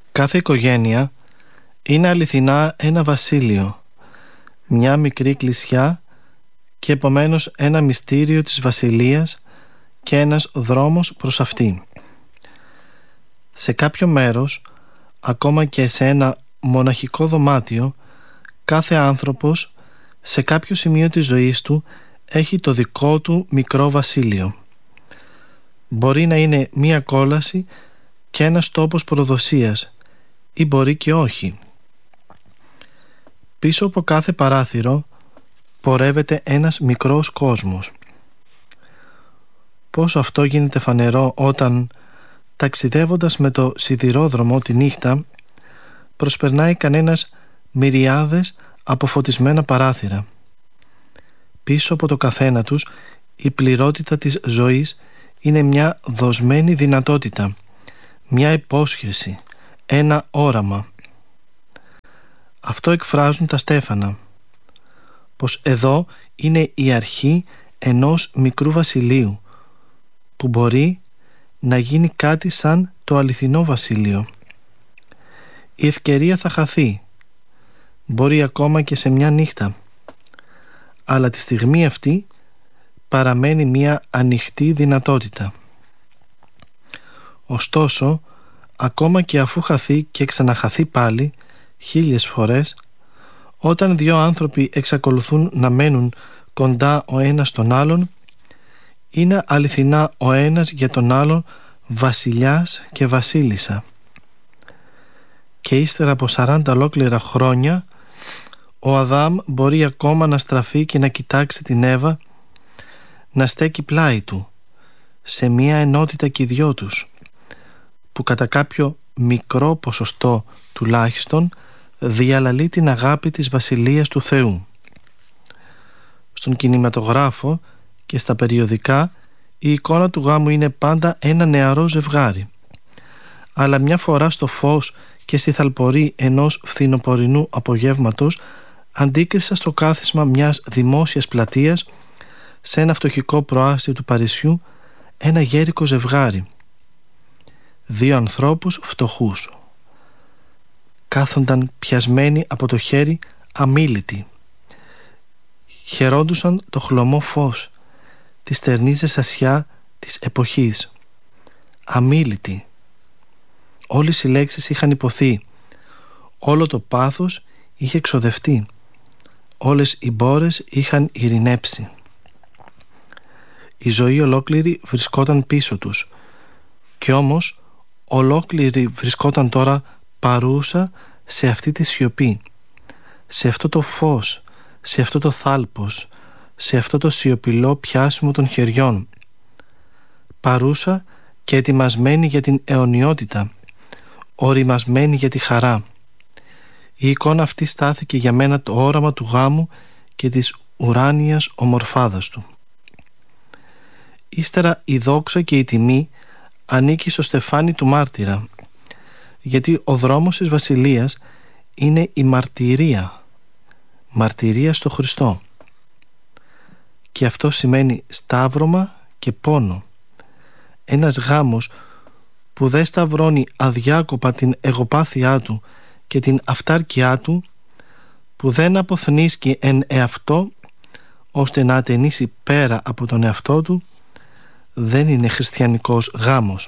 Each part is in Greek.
Κάθε οικογένεια είναι αληθινά ένα βασίλειο, μια μικρή εκκλησιά και επομένως ένα μυστήριο της βασιλείας και ένας δρόμος προς αυτή. Σε κάποιο μέρος, ακόμα και σε ένα μοναχικό δωμάτιο, κάθε άνθρωπος σε κάποιο σημείο της ζωής του έχει το δικό του μικρό βασίλειο. Μπορεί να είναι μία κόλαση και ένας τόπος προδοσίας ή μπορεί και όχι. Πίσω από κάθε παράθυρο πορεύεται ένας μικρός κόσμος. Πόσο αυτό γίνεται φανερό όταν, ταξιδεύοντας με το σιδηρόδρομο τη νύχτα, προσπερνάει κανένας μυριάδες από φωτισμένα παράθυρα. Πίσω από το καθένα τους η πληρότητα της ζωής είναι μια δοσμένη δυνατότητα, μια υπόσχεση, ένα όραμα. Αυτό εκφράζουν τα στέφανα, πως εδώ είναι η αρχή ενός μικρού βασιλείου που μπορεί να γίνει κάτι σαν το αληθινό βασίλειο. Η ευκαιρία θα χαθεί, μπορεί ακόμα και σε μια νύχτα, αλλά τη στιγμή αυτή παραμένει μια ανοιχτή δυνατότητα. Ωστόσο, ακόμα και αφού χαθεί και ξαναχαθεί πάλι 1000 φορές, όταν δύο άνθρωποι εξακολουθούν να μένουν κοντά ο ένας στον άλλον, είναι αληθινά ο ένας για τον άλλον βασιλιάς και βασίλισσα. Και ύστερα από 40 ολόκληρα χρόνια, ο Αδάμ μπορεί ακόμα να στραφεί και να κοιτάξει την Εύα, να στέκει πλάι του, σε μία ενότητα και οι δυο τους, που κατά κάποιο μικρό ποσοστό τουλάχιστον διαλαλεί την αγάπη της Βασιλείας του Θεού. Στον κινηματογράφο και στα περιοδικά η εικόνα του γάμου είναι πάντα ένα νεαρό ζευγάρι, αλλά μια φορά στο φως και στη θαλπορή ενός φθινοπορεινού απογεύματος αντίκρισα στο κάθισμα μιας δημόσιας πλατείας σε ένα φτωχικό προάστιο του Παρισιού ένα γέρικο ζευγάρι. Δύο ανθρώπους φτωχούς. Κάθονταν πιασμένοι από το χέρι αμίλητοι. Χαιρόντουσαν το χλωμό φως, τη στερνή ζεστασιά της εποχής. Αμίλητοι. Όλες οι λέξεις είχαν υποθεί. Όλο το πάθος είχε εξοδευτεί. Όλες οι μπόρες είχαν ειρηνέψει. Η ζωή ολόκληρη βρισκόταν πίσω τους. Κι όμως ολόκληρη βρισκόταν τώρα παρούσα σε αυτή τη σιωπή, σε αυτό το φως, σε αυτό το θάλπος, σε αυτό το σιωπηλό πιάσιμο των χεριών. Παρούσα και ετοιμασμένη για την αιωνιότητα, οριμασμένη για τη χαρά. Η εικόνα αυτή στάθηκε για μένα το όραμα του γάμου και της ουράνιας ομορφάδας του. Ύστερα η δόξα και η τιμή ανήκει στο στεφάνι του μάρτυρα, γιατί ο δρόμος της βασιλείας είναι η μαρτυρία, μαρτυρία στο Χριστό. Και αυτό σημαίνει σταύρωμα και πόνο. Ένας γάμος που δεν σταυρώνει αδιάκοπα την εγωπάθειά του και την αυτάρκειά του, που δεν αποθνίσκει εν εαυτό ώστε να ατενίσει πέρα από τον εαυτό του, δεν είναι χριστιανικός γάμος.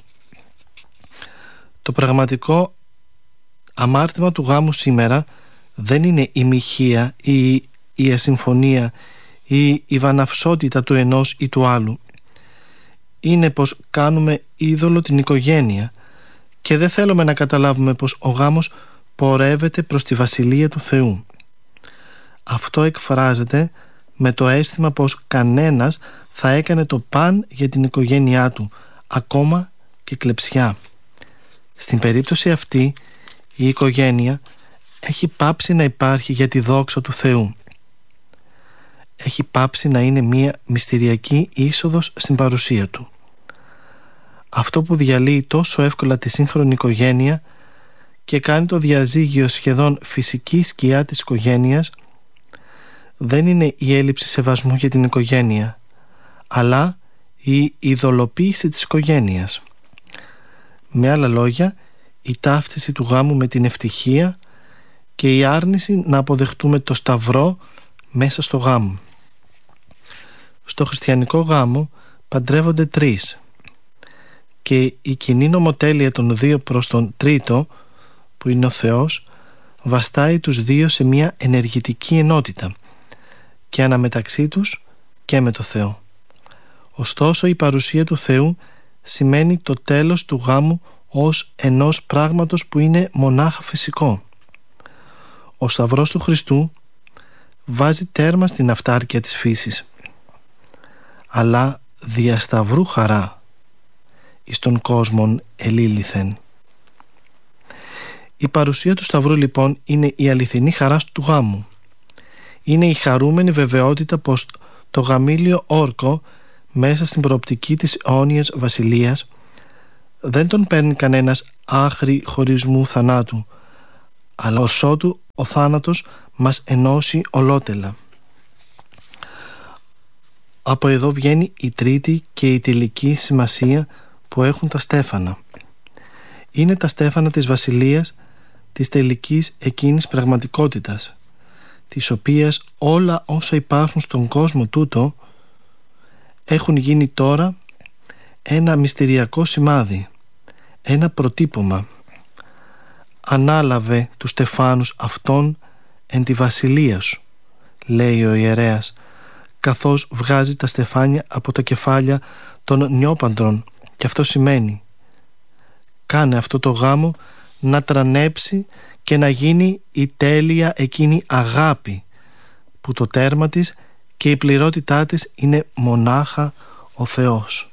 Το πραγματικό αμάρτημα του γάμου σήμερα δεν είναι η μοιχεία ή η ασυμφωνία ή η βαναυσότητα του ενός ή του άλλου. Είναι πως κάνουμε είδωλο την οικογένεια και δεν θέλουμε να καταλάβουμε πως ο γάμος πορεύεται προς τη Βασιλεία του Θεού. Αυτό εκφράζεται με το αίσθημα πως κανένας θα έκανε το παν για την οικογένειά του, ακόμα και κλεψιά. Στην περίπτωση αυτή η οικογένεια έχει πάψει να υπάρχει για τη δόξα του Θεού. Έχει πάψει να είναι μια μυστηριακή είσοδος στην παρουσία του. Αυτό που διαλύει τόσο εύκολα τη σύγχρονη οικογένεια και κάνει το διαζύγιο σχεδόν φυσική σκιά της οικογένειας δεν είναι η έλλειψη σεβασμού για την οικογένεια, αλλά η ειδωλοποίηση της οικογένειας. Με άλλα λόγια, η ταύτιση του γάμου με την ευτυχία και η άρνηση να αποδεχτούμε το σταυρό μέσα στο γάμο. Στο χριστιανικό γάμο παντρεύονται τρεις και η κοινή νομοτέλεια των δύο προς τον τρίτο, που είναι ο Θεός, βαστάει τους δύο σε μια ενεργητική ενότητα και αναμεταξύ τους και με το Θεό. Ωστόσο η παρουσία του Θεού σημαίνει το τέλος του γάμου ως ενός πράγματος που είναι μονάχα φυσικό. Ο Σταυρός του Χριστού βάζει τέρμα στην αυτάρκεια της φύσης, αλλά δια σταυρού χαρά εις τον κόσμον ελήλυθεν. Η παρουσία του Σταυρού λοιπόν είναι η αληθινή χαρά του γάμου. Είναι η χαρούμενη βεβαιότητα πως το γαμήλιο όρκο μέσα στην προοπτική της αιώνιας βασιλείας δεν τον παίρνει κανένας άχρη χωρισμού θανάτου, αλλά ως ότου ο θάνατος μας ενώσει ολότελα. Από εδώ βγαίνει η τρίτη και η τελική σημασία που έχουν τα στέφανα. Είναι τα στέφανα της βασιλείας, της τελικής εκείνης πραγματικότητας, της οποίας όλα όσα υπάρχουν στον κόσμο τούτο έχουν γίνει τώρα ένα μυστηριακό σημάδι, ένα προτύπωμα. «Ανάλαβε τους στεφάνους αυτών εν τη βασιλεία σου», λέει ο ιερέας, καθώς βγάζει τα στεφάνια από τα κεφάλια των νιόπαντρων, και αυτό σημαίνει κάνε αυτό το γάμο να τρανέψει και να γίνει η τέλεια εκείνη αγάπη που το τέρμα της και η πληρότητά της είναι μονάχα ο Θεός.